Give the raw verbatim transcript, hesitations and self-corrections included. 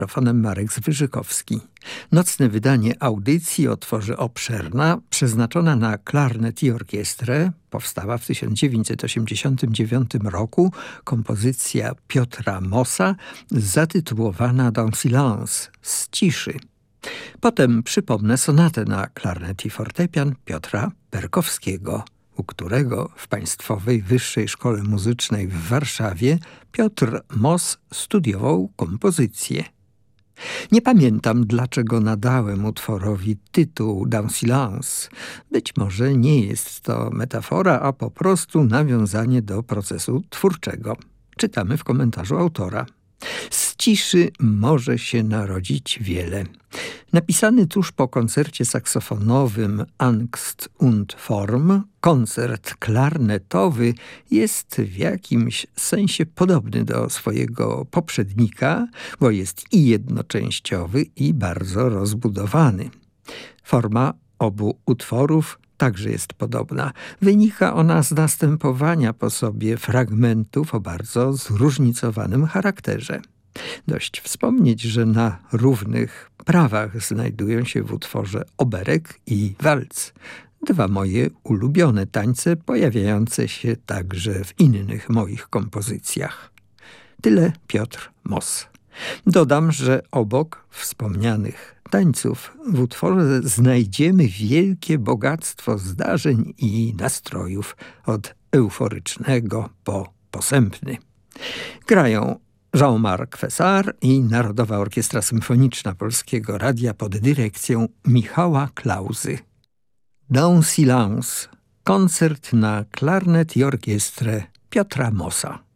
mikrofonem Marek Zwyżykowski. Nocne wydanie audycji otworzy obszerna, przeznaczona na klarnet i orkiestrę, powstała w tysiąc dziewięćset osiemdziesiątym dziewiątym roku, kompozycja Piotra Mossa zatytułowana Dans silence, z ciszy. Potem przypomnę sonatę na klarnet i fortepian Piotra Perkowskiego, u którego w Państwowej Wyższej Szkole Muzycznej w Warszawie Piotr Moss studiował kompozycję. Nie pamiętam, dlaczego nadałem utworowi tytuł Dans silence. Być może nie jest to metafora, a po prostu nawiązanie do procesu twórczego. Czytamy w komentarzu autora. Z ciszy może się narodzić wiele. Napisany tuż po koncercie saksofonowym Angst und Form, koncert klarnetowy jest w jakimś sensie podobny do swojego poprzednika, bo jest i jednoczęściowy, i bardzo rozbudowany. Forma obu utworów także jest podobna. Wynika ona z następowania po sobie fragmentów o bardzo zróżnicowanym charakterze. Dość wspomnieć, że na równych prawach znajdują się w utworze oberek i walc. Dwa moje ulubione tańce, pojawiające się także w innych moich kompozycjach. Tyle Piotr Moss. Dodam, że obok wspomnianych tańców w utworze znajdziemy wielkie bogactwo zdarzeń i nastrojów, od euforycznego po posępny. Grają Jean-Marc Fessard i Narodowa Orkiestra Symfoniczna Polskiego Radia pod dyrekcją Michała Klauzy. Dans silence, koncert na klarnet i orkiestrę Piotra Mossa.